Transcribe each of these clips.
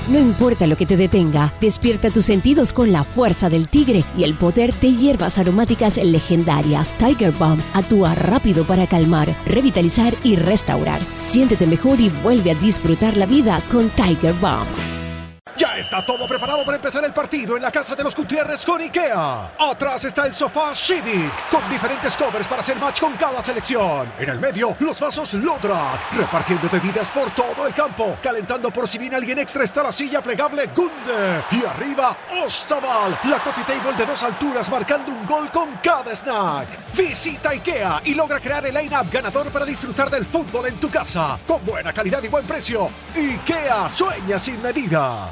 No importa lo que te detenga, despierta tus sentidos con la fuerza del tigre y el poder de hierbas aromáticas legendarias. Tiger Balm actúa rápido para calmar, revitalizar y restaurar. Siéntete mejor y vuelve a disfrutar la vida con Tiger Balm. Ya está todo preparado para empezar el partido en la casa de los Gutiérrez con IKEA. Atrás está el sofá Civic, con diferentes covers para hacer match con cada selección. En el medio, los vasos Lodrat, repartiendo bebidas por todo el campo. Calentando por si viene alguien extra está la silla plegable Gunde. Y arriba, Ostaval, la coffee table de 2 alturas marcando un gol con cada snack. Visita IKEA y logra crear el line-up ganador para disfrutar del fútbol en tu casa. Con buena calidad y buen precio. IKEA sueña sin medida.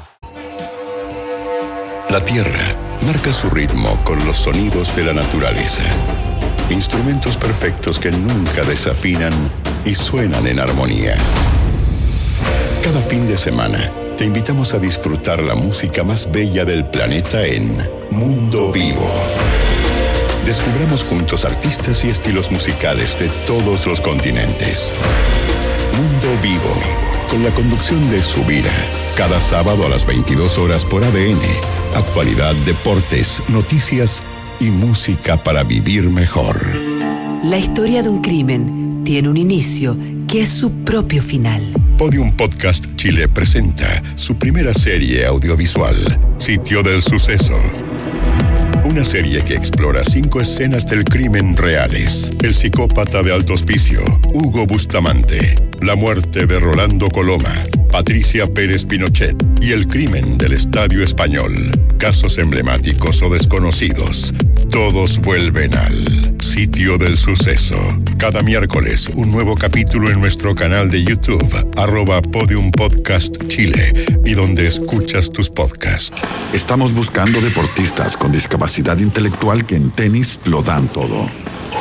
La tierra marca su ritmo con los sonidos de la naturaleza. Instrumentos perfectos que nunca desafinan y suenan en armonía. Cada fin de semana te invitamos a disfrutar la música más bella del planeta en Mundo Vivo. Descubramos juntos artistas y estilos musicales de todos los continentes. Mundo Vivo, con la conducción de Subira, cada sábado a las 22 horas por ADN. Actualidad, deportes, noticias y música para vivir mejor. La historia de un crimen tiene un inicio que es su propio final. Podium Podcast Chile presenta su primera serie audiovisual, Sitio del Suceso. Una serie que explora 5 escenas del crimen reales. El psicópata de Alto Hospicio, Hugo Bustamante. La muerte de Rolando Coloma, Patricia Pérez Pinochet. Y el crimen del Estadio Español. Casos emblemáticos o desconocidos. Todos vuelven al Sitio del Suceso. Cada miércoles, un nuevo capítulo en nuestro canal de YouTube, @Podium Podcast Chile, y donde escuchas tus podcasts. Estamos buscando deportistas con discapacidad intelectual que en tenis lo dan todo.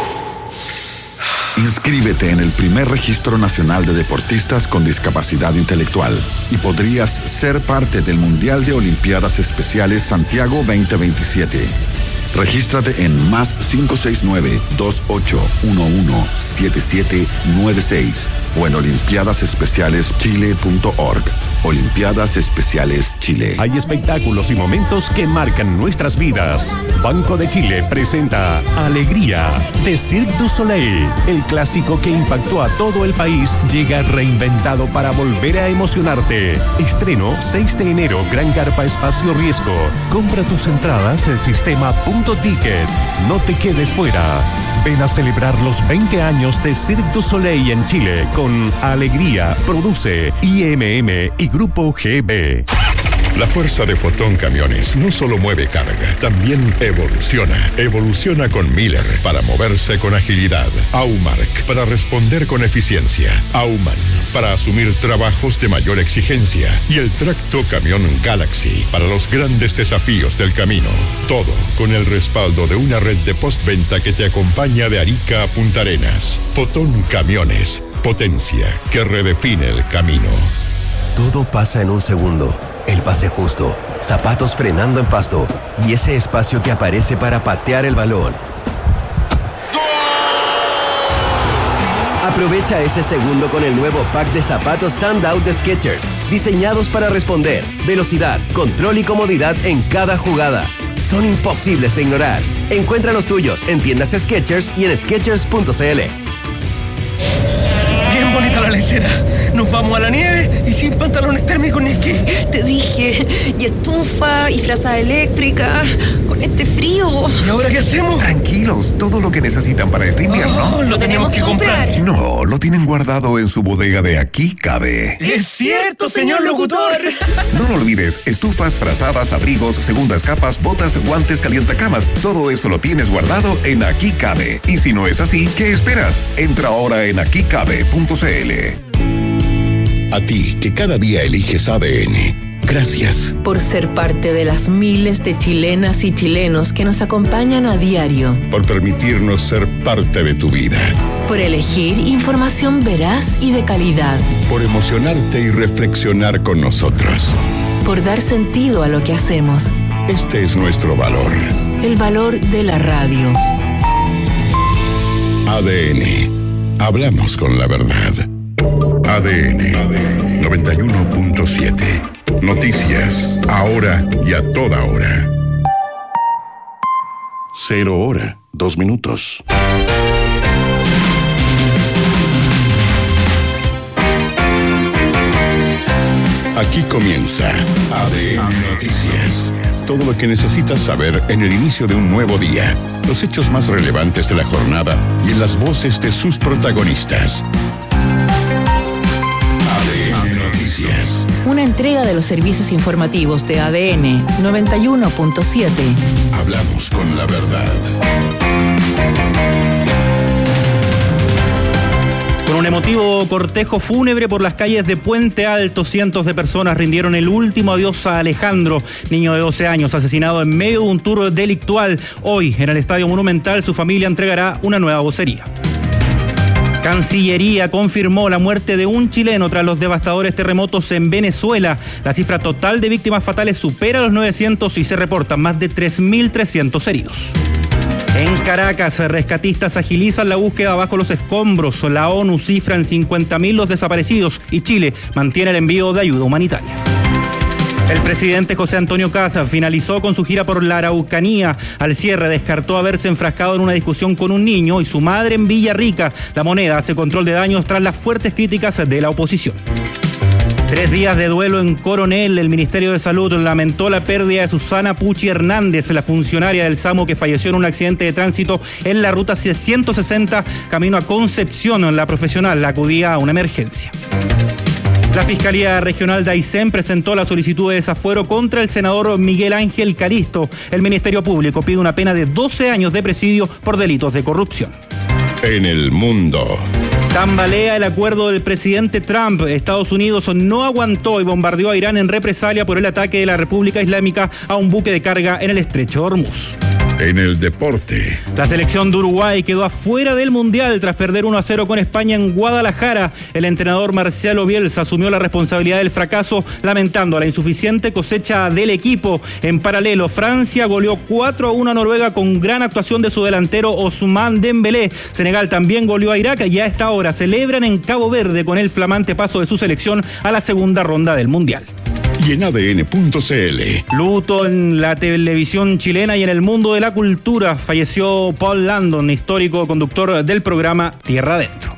Inscríbete en el primer registro nacional de deportistas con discapacidad intelectual y podrías ser parte del Mundial de Olimpiadas Especiales Santiago 2027. Regístrate en +569 2811 7796 o en olimpiadasespecialeschile.org. Olimpiadas Especiales Chile. Hay espectáculos y momentos que marcan nuestras vidas. Banco de Chile presenta Alegría de Cirque du Soleil. El clásico que impactó a todo el país llega reinventado para volver a emocionarte. Estreno 6 de enero, Gran Carpa Espacio Riesgo. Compra tus entradas en sistema.ticket. No te quedes fuera. Ven a celebrar los 20 años de Cirque du Soleil en Chile con Alegría. Produce IMM y Grupo GB. La fuerza de Fotón Camiones no solo mueve carga, también evoluciona. Evoluciona con Miller para moverse con agilidad. Aumark para responder con eficiencia. Auman para asumir trabajos de mayor exigencia. Y el tracto camión Galaxy para los grandes desafíos del camino. Todo con el respaldo de una red de postventa que te acompaña de Arica a Punta Arenas. Fotón Camiones. Potencia que redefine el camino. Todo pasa en un segundo. El pase justo, zapatos frenando en pasto y ese espacio que aparece para patear el balón. Aprovecha ese segundo con el nuevo pack de zapatos Standout de Skechers, diseñados para responder, velocidad, control y comodidad en cada jugada. Son imposibles de ignorar. Encuentra los tuyos en tiendas Skechers y en Skechers.cl. Bien bonita la lecera. Nos vamos a la nieve y sin pantalones térmicos ni esquí. Te dije, y estufa, y frazada eléctrica, con este frío. ¿Y ahora qué hacemos? Tranquilos, todo lo que necesitan para este invierno. Lo tenemos que comprar. No, lo tienen guardado en su bodega de Aquí Cabe. ¡Es cierto, señor locutor! No lo olvides, estufas, frazadas, abrigos, segundas capas, botas, guantes, calientacamas. Todo eso lo tienes guardado en Aquí Cabe. Y si no es así, ¿qué esperas? Entra ahora en aquicabe.cl. A ti, que cada día eliges ADN. Gracias. Por ser parte de las miles de chilenas y chilenos que nos acompañan a diario. Por permitirnos ser parte de tu vida. Por elegir información veraz y de calidad. Por emocionarte y reflexionar con nosotros. Por dar sentido a lo que hacemos. Este es nuestro valor. El valor de la radio. ADN. Hablamos con la verdad. ADN 91.7. Noticias, ahora y a toda hora. 0 hora, 2 minutos. Aquí comienza ADN Noticias. Todo lo que necesitas saber en el inicio de un nuevo día. Los hechos más relevantes de la jornada y en las voces de sus protagonistas. ADN Noticias. Una entrega de los servicios informativos de ADN 91.7. Hablamos con la verdad. Con un emotivo cortejo fúnebre por las calles de Puente Alto, cientos de personas rindieron el último adiós a Alejandro, niño de 12 años, asesinado en medio de un tour delictual. Hoy, en el Estadio Monumental, su familia entregará una nueva vocería. Cancillería confirmó la muerte de un chileno tras los devastadores terremotos en Venezuela. La cifra total de víctimas fatales supera los 900 y se reportan más de 3.300 heridos. En Caracas, rescatistas agilizan la búsqueda bajo los escombros. La ONU cifra en 50.000 los desaparecidos y Chile mantiene el envío de ayuda humanitaria. El presidente José Antonio Kast finalizó con su gira por la Araucanía. Al cierre descartó haberse enfrascado en una discusión con un niño y su madre en Villarrica. La Moneda hace control de daños tras las fuertes críticas de la oposición. 3 días de duelo en Coronel. El Ministerio de Salud lamentó la pérdida de Susana Pucci Hernández, la funcionaria del SAMU que falleció en un accidente de tránsito en la ruta 160 camino a Concepción. La profesional acudía a una emergencia. La Fiscalía Regional de Aysén presentó la solicitud de desafuero contra el senador Miguel Ángel Calisto. El Ministerio Público pide una pena de 12 años de presidio por delitos de corrupción. En el mundo. Tambalea el acuerdo del presidente Trump. Estados Unidos no aguantó y bombardeó a Irán en represalia por el ataque de la República Islámica a un buque de carga en el estrecho de Hormuz. En el deporte. La selección de Uruguay quedó afuera del Mundial tras perder 1-0 con España en Guadalajara. El entrenador Marcelo Bielsa asumió la responsabilidad del fracaso, lamentando la insuficiente cosecha del equipo. En paralelo, Francia goleó 4-1 a Noruega con gran actuación de su delantero Ousmane Dembélé. Senegal también goleó a Irak y a esta hora celebran en Cabo Verde con el flamante paso de su selección a la segunda ronda del Mundial. Y en ADN.cl. Luto en la televisión chilena y en el mundo de la cultura. Falleció Paul Landon, histórico conductor del programa Tierra Adentro.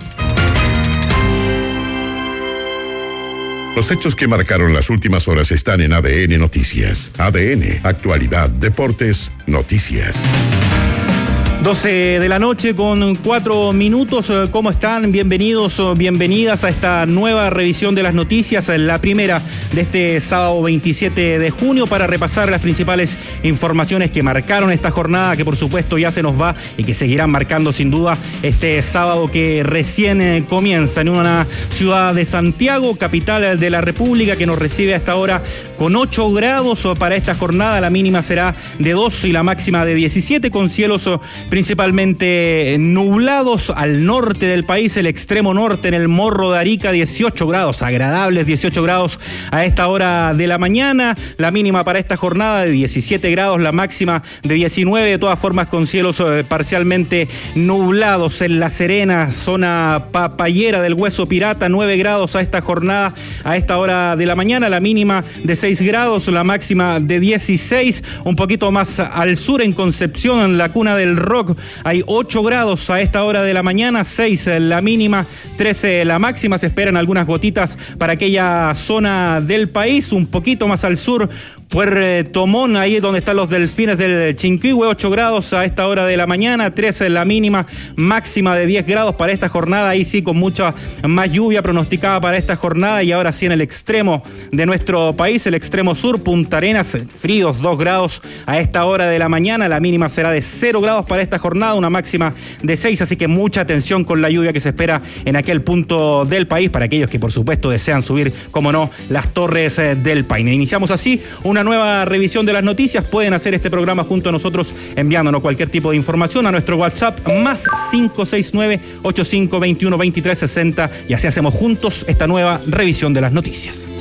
Los hechos que marcaron las últimas horas están en ADN Noticias. ADN, actualidad, deportes, noticias. 12 de la noche con 4 minutos. ¿Cómo están? Bienvenidos o bienvenidas a esta nueva revisión de las noticias, la primera de este sábado 27 de junio, para repasar las principales informaciones que marcaron esta jornada, que por supuesto ya se nos va y que seguirán marcando sin duda este sábado que recién comienza en una ciudad de Santiago, capital de la República, que nos recibe a esta hora con 8 grados para esta jornada. La mínima será de 2 y la máxima de 17, con cielos principalmente nublados al norte del país, el extremo norte, en el Morro de Arica, 18 grados, agradables 18 grados a esta hora de la mañana. La mínima para esta jornada de 17 grados, la máxima de 19, de todas formas con cielos parcialmente nublados. En La Serena, zona papayera del Hueso Pirata, 9 grados a esta jornada, a esta hora de la mañana. La mínima de 6 grados, la máxima de 16. Un poquito más al sur, en Concepción, en la cuna del rock, hay 8 grados a esta hora de la mañana, 6 la mínima, 13 la máxima. Se esperan algunas gotitas para aquella zona del país. Un poquito más al sur, Puerto Montt, ahí es donde están los delfines del Chinquihue, 8 grados a esta hora de la mañana, 13 la mínima, máxima de 10 grados para esta jornada. Ahí sí, con mucha más lluvia pronosticada para esta jornada. Y ahora sí, en el extremo de nuestro país, el extremo sur, Punta Arenas, fríos, 2 grados a esta hora de la mañana. La mínima será de 0 grados para esta jornada, una máxima de 6, así que mucha atención con la lluvia que se espera en aquel punto del país, para aquellos que por supuesto desean subir, como no, las Torres del Paine. Iniciamos así una nueva revisión de las noticias. Pueden hacer este programa junto a nosotros enviándonos cualquier tipo de información a nuestro WhatsApp más 569-8521-2360, y así hacemos juntos esta nueva revisión de las noticias.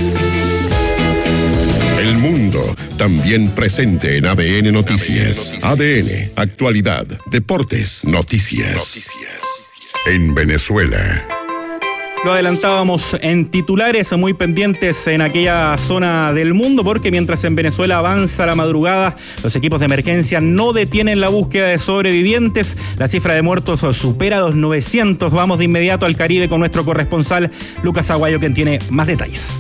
El mundo también presente en ADN Noticias. ADN, actualidad, deportes, noticias. En Venezuela. Lo adelantábamos en titulares, muy pendientes en aquella zona del mundo, porque mientras en Venezuela avanza la madrugada, los equipos de emergencia no detienen la búsqueda de sobrevivientes. La cifra de muertos supera los 900. Vamos de inmediato al Caribe con nuestro corresponsal Lucas Aguayo, quien tiene más detalles.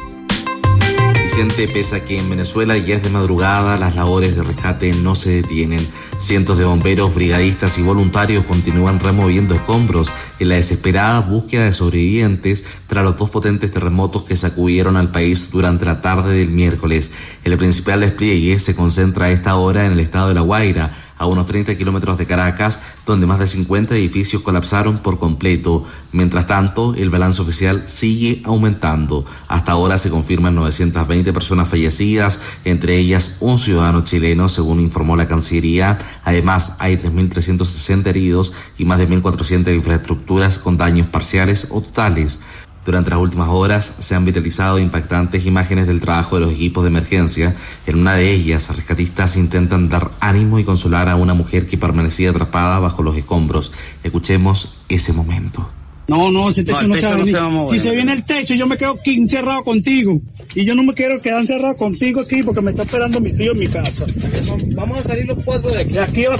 Pese a que en Venezuela ya es de madrugada, las labores de rescate no se detienen. Cientos de bomberos, brigadistas y voluntarios continúan removiendo escombros en la desesperada búsqueda de sobrevivientes tras los 2 potentes terremotos que sacudieron al país durante la tarde del miércoles. El principal despliegue se concentra a esta hora en el estado de La Guaira, a unos 30 kilómetros de Caracas, donde más de 50 edificios colapsaron por completo. Mientras tanto, el balance oficial sigue aumentando. Hasta ahora se confirman 920 personas fallecidas, entre ellas un ciudadano chileno, según informó la Cancillería. Además, hay 3.360 heridos y más de 1.400 infraestructuras con daños parciales o totales. Durante las últimas horas se han viralizado impactantes imágenes del trabajo de los equipos de emergencia. En una de ellas, rescatistas intentan dar ánimo y consolar a una mujer que permanecía atrapada bajo los escombros. Escuchemos ese momento. No, ese techo no se va a venir. Si se viene el techo, yo me quedo aquí encerrado contigo. Y yo no me quiero quedar encerrado contigo aquí porque me está esperando mis hijos en mi casa. Vamos a salir los 4 de aquí. De aquí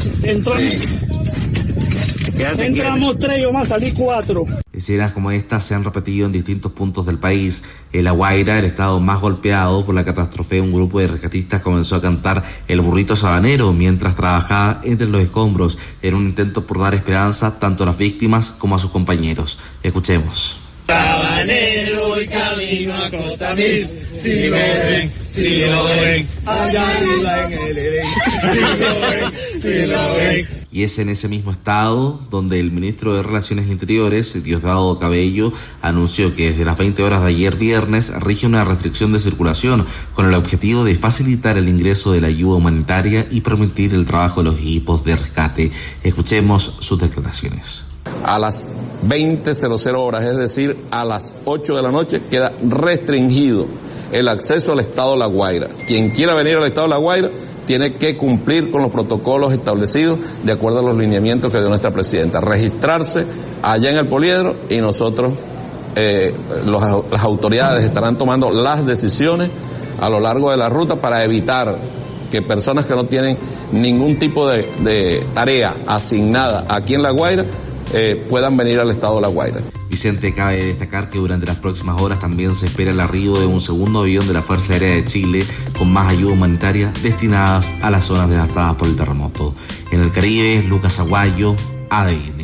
entramos 3 y vamos a salir 4. Escenas como estas se han repetido en distintos puntos del país. En La Guaira, el estado más golpeado por la catástrofe, un grupo de rescatistas comenzó a cantar El Burrito Sabanero mientras trabajaba entre los escombros en un intento por dar esperanza tanto a las víctimas como a sus compañeros. Escuchemos. Sabanero y camino a Costa Mil, si lo ven, allá arriba en el Edén, si lo ven. Y es en ese mismo estado donde el ministro de Relaciones Interiores, Diosdado Cabello, anunció que desde las 20 horas de ayer viernes rige una restricción de circulación con el objetivo de facilitar el ingreso de la ayuda humanitaria y permitir el trabajo de los equipos de rescate. Escuchemos sus declaraciones. A las 20:00 horas, es decir, a las 8 de la noche, queda restringido el acceso al estado de La Guaira. Quien quiera venir al estado de La Guaira tiene que cumplir con los protocolos establecidos de acuerdo a los lineamientos que dio nuestra presidenta. Registrarse allá en el poliedro y nosotros, las autoridades estarán tomando las decisiones a lo largo de la ruta para evitar que personas que no tienen ningún tipo de tarea asignada aquí en La Guaira puedan venir al estado de La Guaira. Vicente, cabe destacar que durante las próximas horas también se espera el arribo de un segundo avión de la Fuerza Aérea de Chile con más ayuda humanitaria destinadas a las zonas devastadas por el terremoto. En el Caribe, Lucas Aguayo, ADN.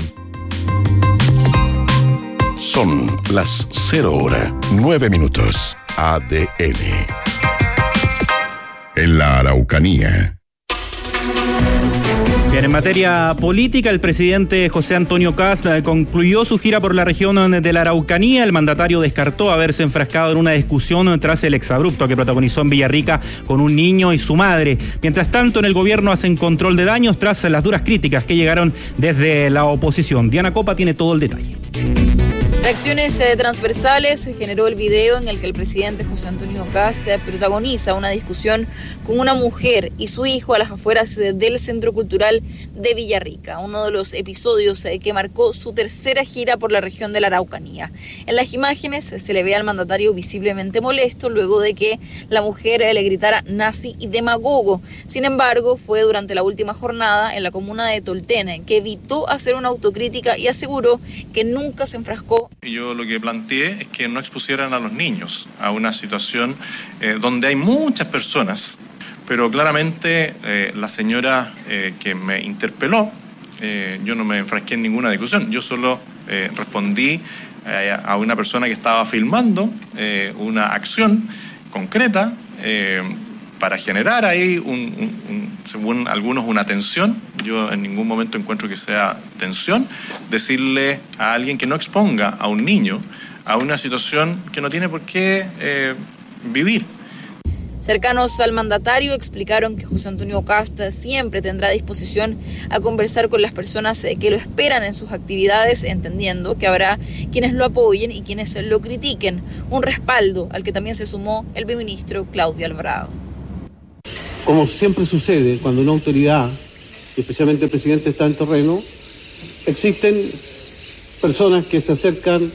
Son las 0:09. ADN. En la Araucanía. Bien, en materia política, el presidente José Antonio Kast concluyó su gira por la región de la Araucanía. El mandatario descartó haberse enfrascado en una discusión tras el exabrupto que protagonizó en Villarrica con un niño y su madre. Mientras tanto, en el gobierno hacen control de daños tras las duras críticas que llegaron desde la oposición. Diana Copa tiene todo el detalle. Reacciones transversales generó el video en el que el presidente José Antonio Kast protagoniza una discusión con una mujer y su hijo a las afueras del Centro Cultural de Villarrica, uno de los episodios que marcó su tercera gira por la región de la Araucanía. En las imágenes se le ve al mandatario visiblemente molesto luego de que la mujer le gritara nazi y demagogo. Sin embargo, fue durante la última jornada en la comuna de Tolten que evitó hacer una autocrítica y aseguró que nunca se enfrascó. Yo lo que planteé es que no expusieran a los niños a una situación donde hay muchas personas, pero claramente la señora que me interpeló, yo no me enfrasqué en ninguna discusión, yo solo respondí a una persona que estaba filmando una acción concreta para generar ahí, según algunos, una tensión. Yo en ningún momento encuentro que sea tensión decirle a alguien que no exponga a un niño a una situación que no tiene por qué vivir. Cercanos al mandatario explicaron que José Antonio Kast siempre tendrá disposición a conversar con las personas que lo esperan en sus actividades, entendiendo que habrá quienes lo apoyen y quienes lo critiquen. Un respaldo al que también se sumó el ministro Claudio Alvarado. Como siempre sucede cuando una autoridad, especialmente el presidente, está en terreno, existen personas que se acercan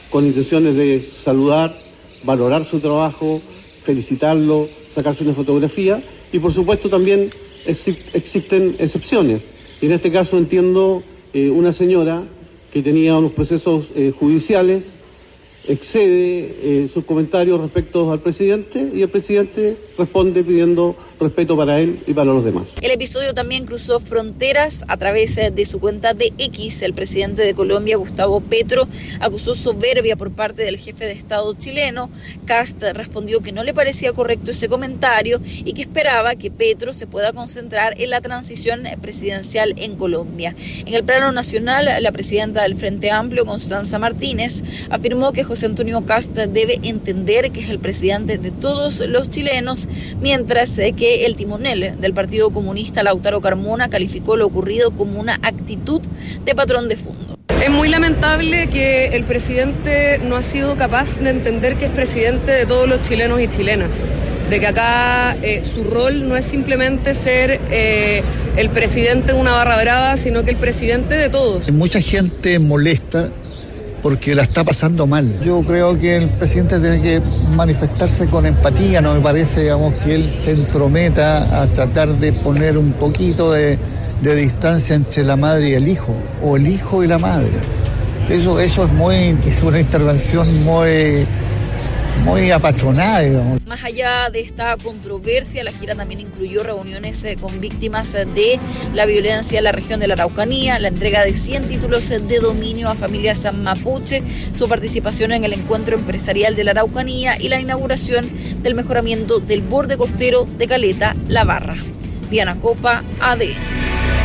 con intenciones de saludar, valorar su trabajo, felicitarlo, sacarse una fotografía, y por supuesto también existen excepciones. Y en este caso entiendo una señora que tenía unos procesos judiciales, excede sus comentarios respecto al presidente, y el presidente responde pidiendo respeto para él y para los demás. El episodio también cruzó fronteras. A través de su cuenta de X, el presidente de Colombia, Gustavo Petro, acusó soberbia por parte del jefe de Estado chileno. Kast respondió que no le parecía correcto ese comentario y que esperaba que Petro se pueda concentrar en la transición presidencial en Colombia. En el plano nacional, la presidenta del Frente Amplio, Constanza Martínez, afirmó que José Antonio Kast debe entender que es el presidente de todos los chilenos, mientras que el timonel del Partido Comunista, Lautaro Carmona, calificó lo ocurrido como una actitud de patrón de fondo. Es muy lamentable que el presidente no ha sido capaz de entender que es presidente de todos los chilenos y chilenas, de que acá su rol no es simplemente ser el presidente de una barra brava, sino que el presidente de todos. Mucha gente molesta porque la está pasando mal. Yo creo que el presidente tiene que manifestarse con empatía, no me parece, digamos, que él se entrometa a tratar de poner un poquito de distancia entre la madre y el hijo, o el hijo y la madre. Eso es una intervención muy apachonada, digamos. Más allá de esta controversia, la gira también incluyó reuniones con víctimas de la violencia en la región de la Araucanía, la entrega de 100 títulos de dominio a familias mapuche, su participación en el encuentro empresarial de la Araucanía y la inauguración del mejoramiento del borde costero de Caleta La Barra. Diana Copa, ADN.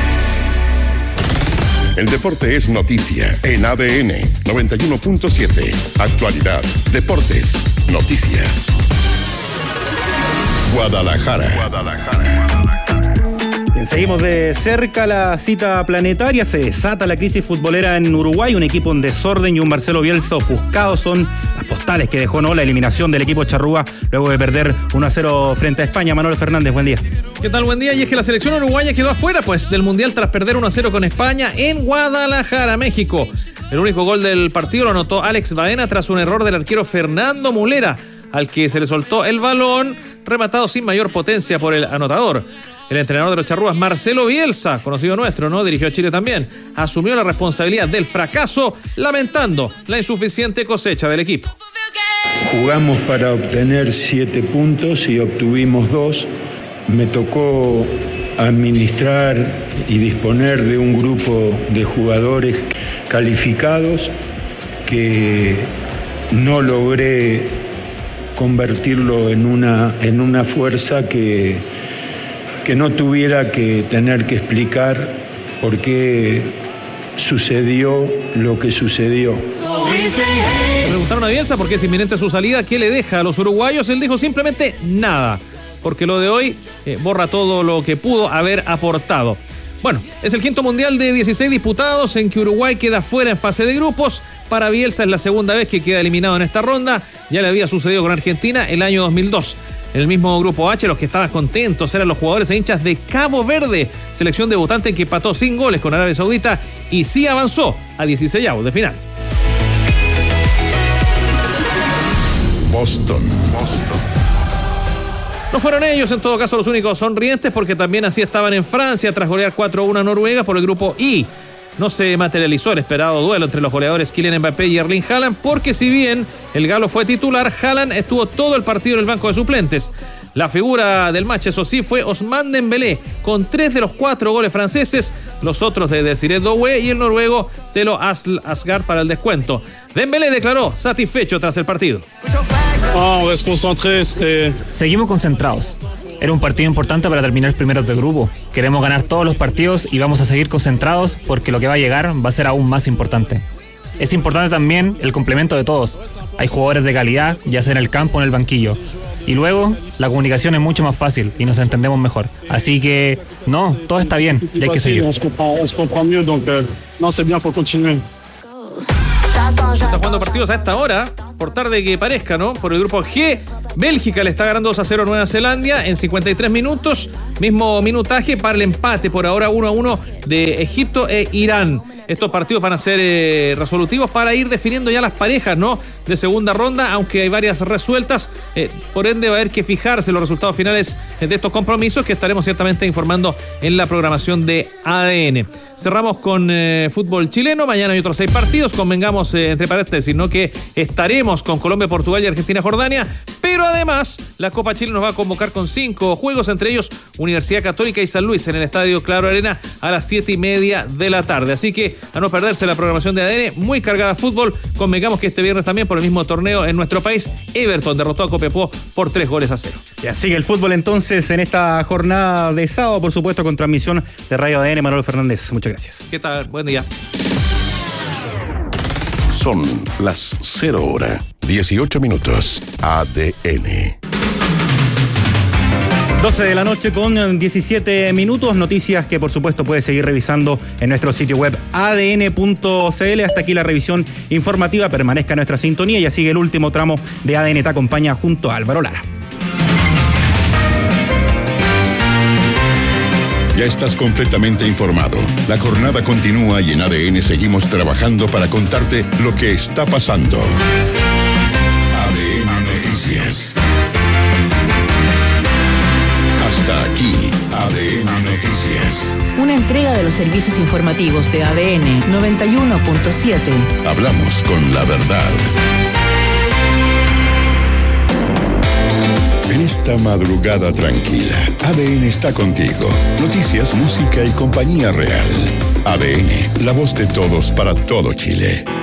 El deporte es noticia en ADN 91.7. Actualidad, deportes, noticias. Guadalajara. Bien, seguimos de cerca la cita planetaria. Se desata la crisis futbolera en Uruguay. Un equipo en desorden y un Marcelo Bielsa ofuscado son las postales que dejó la eliminación del equipo charrúa luego de perder 1-0 frente a España. Manuel Fernández, buen día. ¿Qué tal? Buen día. Y es que la selección uruguaya quedó afuera del Mundial tras perder 1-0 con España en Guadalajara, México. El único gol del partido lo anotó Alex Baena tras un error del arquero Fernando Mulera, al que se le soltó el balón rematado sin mayor potencia por el anotador. El entrenador de los charrúas, Marcelo Bielsa, conocido nuestro, ¿no? Dirigió a Chile también, asumió la responsabilidad del fracaso, lamentando la insuficiente cosecha del equipo. Jugamos para obtener 7 puntos y obtuvimos 2. Me tocó administrar y disponer de un grupo de jugadores calificados que no logré convertirlo en una fuerza que no tuviera que tener que explicar por qué sucedió lo que sucedió. Le preguntaron a Bielsa por qué es inminente su salida, qué le deja a los uruguayos. Él dijo simplemente nada, porque lo de hoy borra todo lo que pudo haber aportado. Bueno, es el quinto mundial de 16 disputados en que Uruguay queda fuera en fase de grupos. Para Bielsa es la segunda vez que queda eliminado en esta ronda. Ya le había sucedido con Argentina el año 2002. En el mismo grupo H, los que estaban contentos eran los jugadores e hinchas de Cabo Verde, selección debutante que empató sin goles con Arabia Saudita y sí avanzó a 16avos de final. Boston. No fueron ellos, en todo caso, los únicos sonrientes, porque también así estaban en Francia tras golear 4-1 a Noruega por el grupo I. No se materializó el esperado duelo entre los goleadores Kylian Mbappé y Erling Haaland, porque si bien el galo fue titular, Haaland estuvo todo el partido en el banco de suplentes. La figura del match, eso sí, fue Ousmane Dembélé, con 3 de los 4 goles franceses, los otros de Desiré Doué y el noruego Telo Asgard para el descuento. Dembélé declaró satisfecho tras el partido. Seguimos concentrados. Era un partido importante para terminar primeros de grupo. Queremos ganar todos los partidos y vamos a seguir concentrados porque lo que va a llegar va a ser aún más importante. Es importante también el complemento de todos. Hay jugadores de calidad, ya sea en el campo o en el banquillo. Y luego, la comunicación es mucho más fácil y nos entendemos mejor. Así que, no, todo está bien y hay que seguir. Está jugando partidos a esta hora, por tarde que parezca, ¿no? Por el grupo G, Bélgica le está ganando 2-0 a Nueva Zelanda en 53 minutos. Mismo minutaje para el empate por ahora 1-1 de Egipto e Irán. estos partidos van a ser resolutivos para ir definiendo ya las parejas, ¿no?, de segunda ronda, aunque hay varias resueltas. Por ende va a haber que fijarse los resultados finales de estos compromisos que estaremos ciertamente informando en la programación de ADN. Cerramos con fútbol chileno. Mañana hay otros 6 partidos. Convengamos, entre paréntesis, ¿no?, que estaremos con Colombia, Portugal y Argentina, Jordania. Pero además, la Copa Chile nos va a convocar con 5 juegos, entre ellos Universidad Católica y San Luis en el Estadio Claro Arena a las 7:30 de la tarde. Así que a no perderse la programación de ADN, muy cargada a fútbol. Convengamos que este viernes también por el mismo torneo en nuestro país, Everton derrotó a Copiapó por 3-0. Ya sigue el fútbol entonces en esta jornada de sábado, por supuesto, con transmisión de Radio ADN. Manuel Fernández, muchas gracias. ¿Qué tal? Buen día. Son las 0:18. ADN. 12 de la noche con 17 minutos. Noticias que por supuesto puedes seguir revisando en nuestro sitio web adn.cl. Hasta aquí la revisión informativa. Permanezca en nuestra sintonía. Ya sigue el último tramo de ADN Te Acompaña junto a Álvaro Lara. Ya estás completamente informado. La jornada continúa y en ADN seguimos trabajando para contarte lo que está pasando. ADN Noticias. Hasta aquí, ADN Noticias. Una entrega de los servicios informativos de ADN 91.7. Hablamos con la verdad. En esta madrugada tranquila, ADN está contigo. Noticias, música y compañía real. ADN, la voz de todos para todo Chile.